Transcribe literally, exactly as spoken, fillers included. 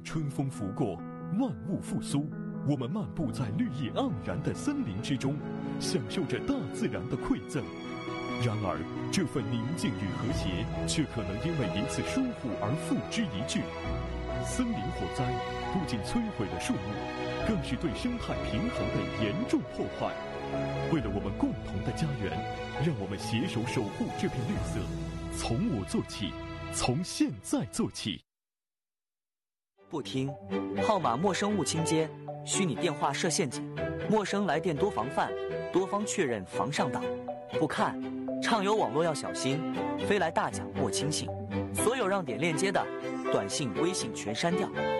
春风拂过，万物复苏，我们漫步在绿意盎然的森林之中，享受着大自然的馈赠。然而，这份宁静与和谐，却可能因为一次疏忽而付之一炬。森林火灾不仅摧毁了树木，更是对生态平衡的严重破坏。为了我们共同的家园，让我们携手守护这片绿色，从我做起，从现在做起。 不听，号码陌生勿倾接，虚拟电话设陷阱，陌生来电多防范，多方确认防上当。不看，畅游网络要小心，飞来大奖莫轻信。所有让点链接的短信、微信全删掉。